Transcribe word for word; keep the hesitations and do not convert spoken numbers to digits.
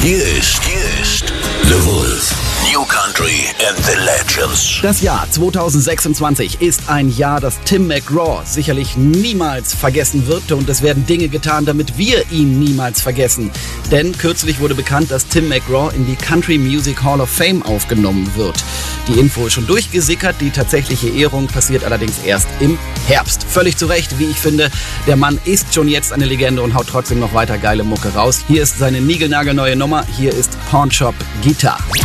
Hier ist, hier ist The Wolf. New Country and the Legends. Das Jahr zweitausendsechsundzwanzig ist ein Jahr, das Tim McGraw sicherlich niemals vergessen wird, und es werden Dinge getan, damit wir ihn niemals vergessen. Denn kürzlich wurde bekannt, dass Tim McGraw in die Country Music Hall of Fame aufgenommen wird. Die Info ist schon durchgesickert, die tatsächliche Ehrung passiert allerdings erst im Herbst. Völlig zu Recht, wie ich finde. Der Mann ist schon jetzt eine Legende und haut trotzdem noch weiter geile Mucke raus. Hier ist seine niegelnagelneue Nummer, hier ist Pawn Shop Guitar.